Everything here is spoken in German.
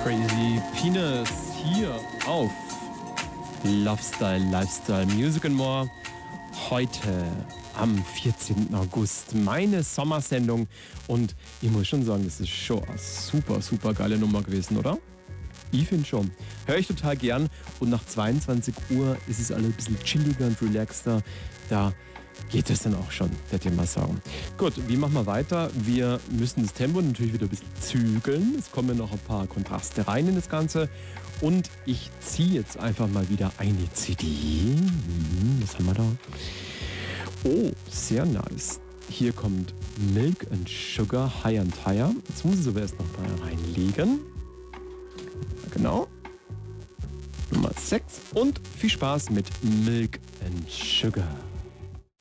Crazy Penis hier auf Lovestyle, Lifestyle, Music and More. Heute am 14. August meine Sommersendung und ich muss schon sagen, das ist schon eine super, super geile Nummer gewesen, oder? Ich finde schon. Höre ich total gern und nach 22 Uhr ist es alles ein bisschen chilliger und relaxter. Da geht es dann auch schon, werde ich mal sagen. Gut, wie machen wir weiter? Wir müssen das Tempo natürlich wieder ein bisschen zügeln. Es kommen noch ein paar Kontraste rein in das Ganze. Und ich ziehe jetzt einfach mal wieder eine CD. Was haben wir da? Oh, sehr nice. Hier kommt Milk and Sugar, High and Higher. Jetzt muss ich es aber erst noch mal reinlegen. Genau. Nummer 6. Und viel Spaß mit Milk and Sugar.